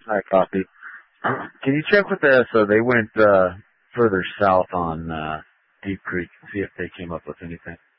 I copy. Can you check with the, so they went further south on Deep Creek, see if they came up with anything?